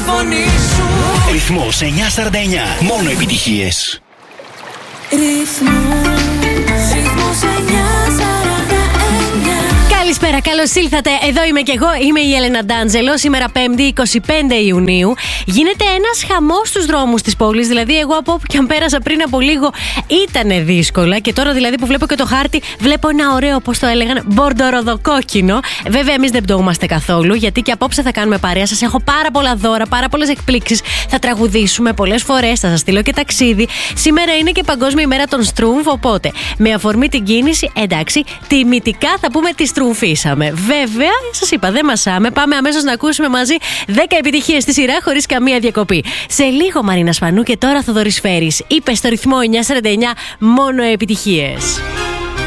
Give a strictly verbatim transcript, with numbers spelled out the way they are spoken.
φωνή σου. Ρυθμός εννιακόσια σαράντα εννιά. Μόνο επιτυχίες. Ρυθμός, ρυθμός εννιακόσια σαράντα εννιά. Καλησπέρα, καλώς ήλθατε. Εδώ είμαι κι εγώ, είμαι η Έλενα Ντάντζελο. Σήμερα Πέμπτη, είκοσι πέντε Ιουνίου. Γίνεται ένας χαμός στους δρόμους της πόλης. Δηλαδή, εγώ από όπου και αν πέρασα πριν από λίγο ήταν δύσκολα. Και τώρα, δηλαδή, που βλέπω και το χάρτη, βλέπω ένα ωραίο, πώς το έλεγαν, μπορντοροδοκόκκινο. Βέβαια, εμείς δεν πτωούμαστε καθόλου, γιατί και απόψε θα κάνουμε παρέα. Σας έχω πάρα πολλά δώρα, πάρα πολλές εκπλήξεις. Θα τραγουδήσουμε πολλές φορές, θα σας στείλω και ταξίδι. Σήμερα είναι και Παγκόσμια ημέρα των Στρούμφ. Οπότε, με αφορμή την κίνηση, εντάξει, τιμητικά θα πούμε τη στρουμφίσαμε. Βέβαια, σας είπα, δεν μασάμε. Πάμε αμέσως να ακούσουμε μαζί δέκα επιτυχίες στη σειρά χωρίς καμία διακοπή. Σε λίγο Μαρίνα Σπανού και τώρα Θοδωρής Φέρης. Είπε στο ρυθμό εννιακόσια σαράντα εννιά μόνο επιτυχίες.